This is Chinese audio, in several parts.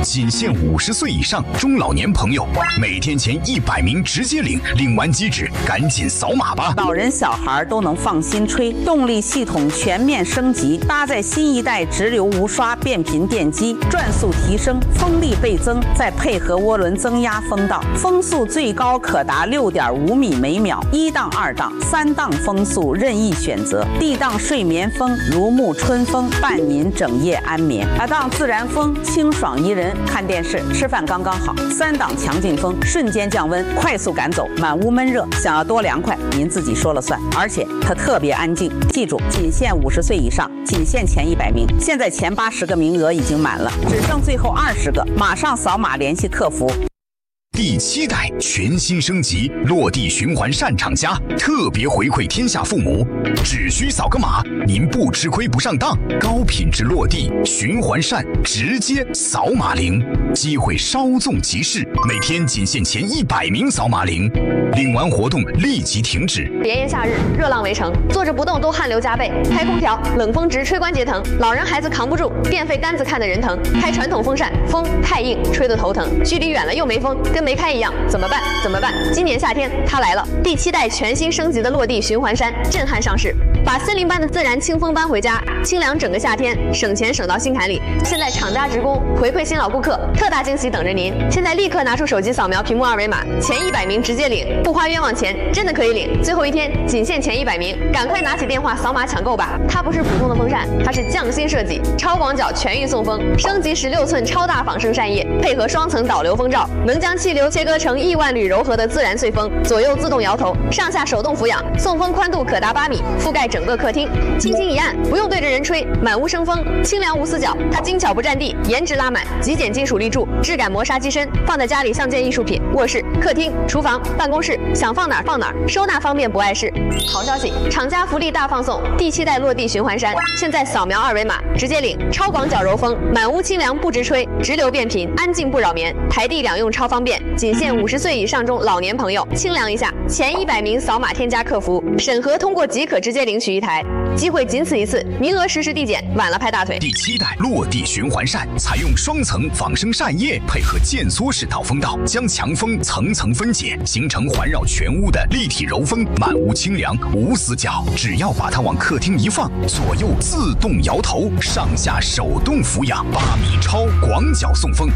仅限50岁以上中老年朋友，每天前100名直接领，领完即止，赶紧扫码吧！ 老人小孩都能放心吹，动力系统全面升级，搭载新一代直流无刷变频电机，转速提升，风力倍增，再配合涡轮增压风道，风速最高可达6.5米每秒，1档、2档、3档风速任意选择。D 档睡眠风，如沐春风，伴您整夜安眠。2档自然风，清爽宜人，看电视、吃饭刚刚好。3档强劲风，瞬间降温，快速赶走满屋闷热。想要多凉快，您自己说了算。而且它特别安静，记住，仅限50岁以上，仅限前100名。现在前80个名额已经满了，只剩最后20个，马上扫码联系客服。 第7代全新升级落地循环扇厂家特别回馈天下父母，只需扫个码，您不吃亏不上当，高品质落地循环扇直接扫码领，机会稍纵即逝，每天仅限前100名扫码领，领完活动立即停止。 炎炎夏日，热浪围城，坐着不动都汗流浃背，开空调冷风直吹关节疼，老人孩子扛不住，电费单子看得人疼，开传统风扇风太硬，吹得头疼，距离远了又没风，跟没开一样，怎么办？怎么办？今年夏天它来了，第7代全新升级的落地循环扇震撼上市，把森林般的自然清风搬回家，清凉整个夏天，省钱省到心坎里。现在厂家职工回馈新老顾客，特大惊喜等着您！现在立刻拿出手机扫描屏幕2维码，前100名直接领，不花冤枉钱，真的可以领。最后一天仅限前100名，赶快拿起电话扫码抢购吧！它不是普通的风扇，它是匠心设计，超广角全域送风，升级16寸超大仿生扇叶，配合双层导流风罩，能将气流切割成亿万缕柔和的自然碎风，左右自动摇头，上下手动俯仰，送风宽度可达8米，覆盖整个客厅。轻轻一按，不用对着人吹，满屋生风，清凉无死角。它精巧不占地，颜值拉满，极简金属立柱，质感磨砂机身，放在家里像件艺术品。卧室、客厅、厨房、办公室，想放哪儿放哪儿，收纳方便不碍事。好消息，厂家福利大放送，第7代落地循环扇，现在扫描2维码直接领，超广角柔风，满屋清凉不直吹，直流变频，安静不扰眠，台地两用超方便，仅限50岁以上中老年朋友清凉一下，前100名扫码添加客服，审核通过即可直接领取1台，机会仅此一次，名额实时递减，晚了拍大腿。 第7代落地循环扇采用双层仿生扇叶，配合渐缩式导风道，将强风层层分解，形成环绕全屋的立体柔风，满屋清凉无死角。只要把它往客厅一放，左右自动摇头，上下手动俯仰，8米超广角送风。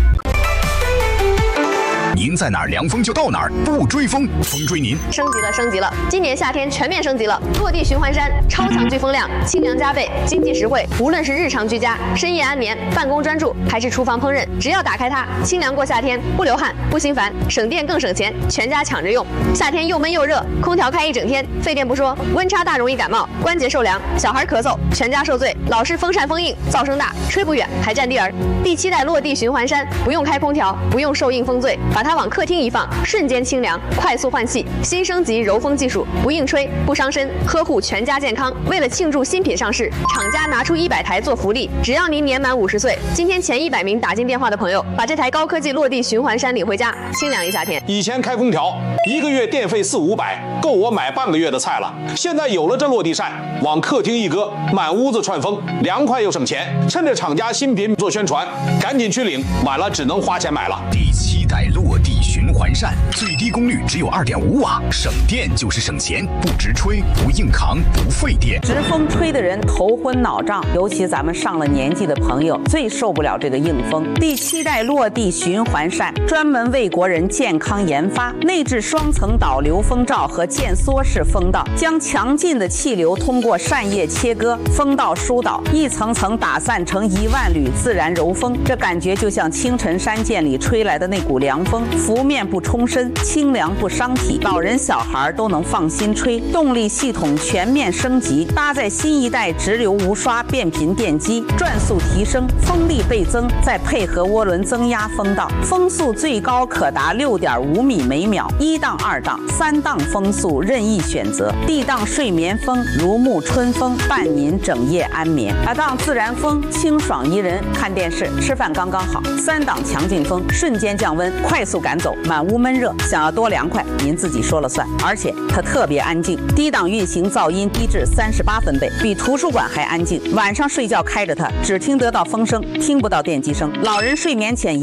您在哪儿凉风就到哪儿，不追风，风追您。 升级了，升级了！今年夏天全面升级了，落地循环扇，超强聚风量，清凉加倍，经济实惠。无论是日常居家、深夜安眠、办公专注，还是厨房烹饪，只要打开它，清凉过夏天，不流汗，不心烦，省电更省钱，全家抢着用。夏天又闷又热，空调开一整天，费电不说，温差大容易感冒，关节受凉，小孩咳嗽，全家受罪。老是风扇风硬，噪声大，吹不远，还占地儿。第7代落地循环扇，不用开空调，不用受硬风醉，把它往客厅一放，瞬间清凉，快速换气，新升级柔风技术，不硬吹，不伤身，呵护全家健康。为了庆祝新品上市，厂家拿出100台做福利，只要您年满50岁，今天前100名打进电话的朋友，把这台高科技落地循环扇领回家，清凉一夏天。 以前开空调1个月电费400-500，够我买半个月的菜了。现在有了这落地扇，往客厅一搁，满屋子串风，凉快又省钱。趁着厂家新品做宣传，赶紧去领，晚了只能花钱买了。 第7代落地循环扇，最低功率只有2.5瓦，省电就是省钱，不直吹，不硬扛，不费电。 直风吹的人头昏脑胀，尤其咱们上了年纪的朋友最受不了这个硬风。第7代落地循环扇专门为国人健康研发，内置双层导流风罩和渐缩式风道，将强劲的气流通过扇叶切割，风道疏导，一层层打散成1万缕自然柔风。这感觉就像清晨山涧里吹来的那股凉风，拂面不冲身，清凉不伤体，老人小孩都能放心吹。动力系统全面升级，搭载新一代直流无刷变频电机，转速提升，风力倍增，再配合涡轮增压风道，风速最高可达6.5米每秒，1档、2档、3档风速任意选择。D 档睡眠风，如沐春风，伴您整夜安眠。2档自然风，清爽宜人，看电视、吃饭刚刚好。3档强劲风，瞬间降温，快速赶走满屋闷热。想要多凉快，您自己说了算。而且它特别安静，低档运行噪音低至38分贝，比图书馆还安静。晚上睡觉开着它，只听得到风声，听不到电机声。老人睡眠前